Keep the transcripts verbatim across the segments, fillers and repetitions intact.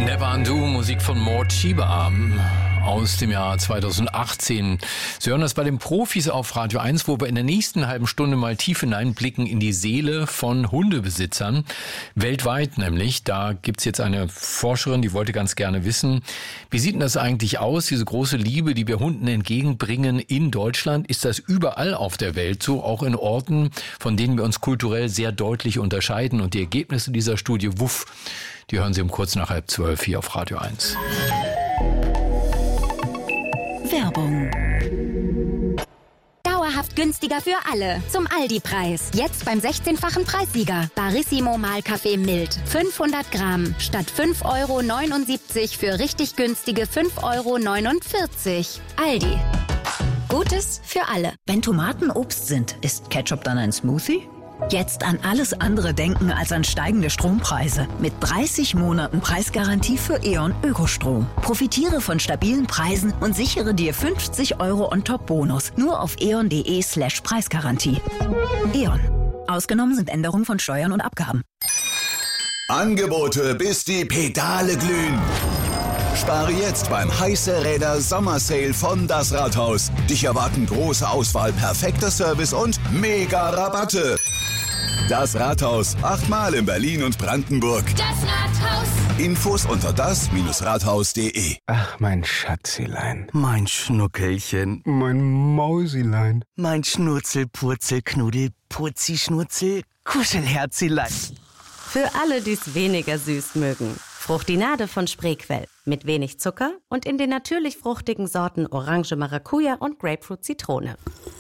Never Undo, Musik von Mort Schieber aus dem Jahr zweitausendachtzehn. Sie hören das bei den Profis auf Radio eins, wo wir in der nächsten halben Stunde mal tief hineinblicken in die Seele von Hundebesitzern. Weltweit nämlich. Da gibt's jetzt eine Forscherin, die wollte ganz gerne wissen, wie sieht denn das eigentlich aus, diese große Liebe, die wir Hunden entgegenbringen in Deutschland? Ist das überall auf der Welt so, auch in Orten, von denen wir uns kulturell sehr deutlich unterscheiden? Und die Ergebnisse dieser Studie, wuff, die hören Sie um kurz nach halb zwölf hier auf Radio eins. Werbung. Dauerhaft günstiger für alle. Zum Aldi-Preis. Jetzt beim sechzehnfachen Preissieger. Barissimo Mahlkaffee mild. fünfhundert Gramm. Statt fünf Euro neunundsiebzig für richtig günstige fünf Euro neunundvierzig. Aldi. Gutes für alle. Wenn Tomaten Obst sind, ist Ketchup dann ein Smoothie? Jetzt an alles andere denken als an steigende Strompreise. Mit dreißig Monaten Preisgarantie für E.ON Ökostrom. Profitiere von stabilen Preisen und sichere dir fünfzig Euro On-Top-Bonus. Nur auf eon.de slash Preisgarantie. E.ON. Ausgenommen sind Änderungen von Steuern und Abgaben. Angebote, bis die Pedale glühen. Spare jetzt beim Heiße Räder Sommersale von Das Rathaus. Dich erwarten große Auswahl, perfekter Service und mega Rabatte. Das Rathaus, achtmal in Berlin und Brandenburg. Das Rathaus. Infos unter das Rathaus punkt de. Ach, mein Schatzilein. Mein Schnuckelchen. Mein Mausilein. Mein Schnurzel, Purzel, Knuddel, Purzi, Schnurzel, Kuschelherzilein. Für alle, die es weniger süß mögen. Fruchtinade von Spreequell. Mit wenig Zucker und in den natürlich fruchtigen Sorten Orange Maracuja und Grapefruit Zitrone.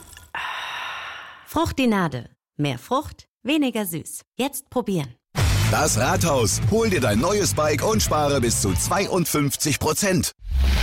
Fruchtinade. Mehr Frucht, weniger süß. Jetzt probieren. Das Rathaus. Hol dir dein neues Bike und spare bis zu zweiundfünfzig Prozent.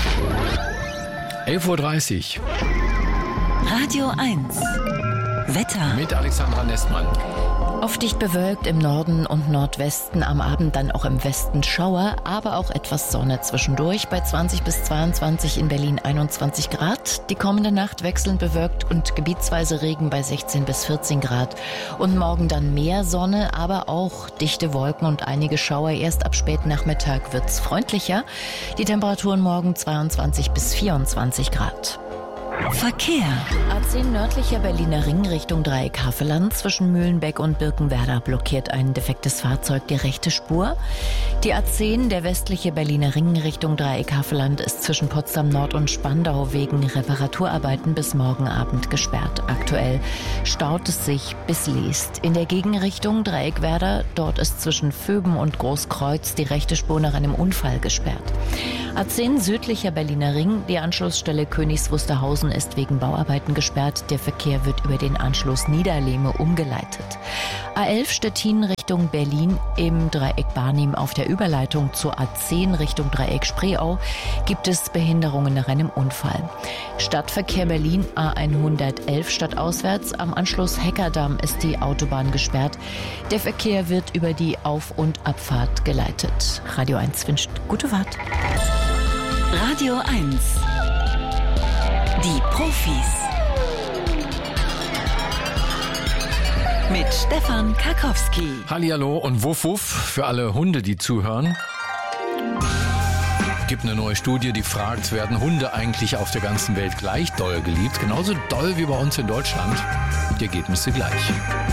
elf Uhr dreißig. Radio eins. Wetter. Mit Alexandra Nestmann. Oft dicht bewölkt im Norden und Nordwesten, am Abend dann auch im Westen Schauer, aber auch etwas Sonne zwischendurch. Bei zwanzig bis zweiundzwanzig, in Berlin einundzwanzig Grad. Die kommende Nacht wechselnd bewölkt und gebietsweise Regen bei sechzehn bis vierzehn Grad. Und morgen dann mehr Sonne, aber auch dichte Wolken und einige Schauer. Erst ab Spätnachmittag wird's freundlicher. Die Temperaturen morgen zweiundzwanzig bis vierundzwanzig Grad. Verkehr. A zehn nördlicher Berliner Ring Richtung Dreieck Havelland. Zwischen Mühlenbeck und Birkenwerder blockiert ein defektes Fahrzeug die rechte Spur. Die A zehn, der westliche Berliner Ring Richtung Dreieck Havelland, ist zwischen Potsdam Nord und Spandau wegen Reparaturarbeiten bis morgen Abend gesperrt. Aktuell staut es sich bis Leest. In der Gegenrichtung Dreieck-Werder, dort ist zwischen Föben und Großkreuz die rechte Spur nach einem Unfall gesperrt. A zehn südlicher Berliner Ring, die Anschlussstelle Königs Wusterhausen ist wegen Bauarbeiten gesperrt. Der Verkehr wird über den Anschluss Niederlehme umgeleitet. A elf Stettin Richtung Berlin im Dreieck Barnim auf der Überleitung zur A zehn Richtung Dreieck Spreeau gibt es Behinderungen nach einem Unfall. Stadtverkehr Berlin A hundertelf stadtauswärts. Am Anschluss Heckerdamm ist die Autobahn gesperrt. Der Verkehr wird über die Auf- und Abfahrt geleitet. Radio eins wünscht gute Fahrt. Radio eins. Die Profis. Mit Stefan Karkowski. Hallihallo und wuff wuff für alle Hunde, die zuhören. Es gibt eine neue Studie, die fragt, werden Hunde eigentlich auf der ganzen Welt gleich doll geliebt? Genauso doll wie bei uns in Deutschland. Die Ergebnisse gleich.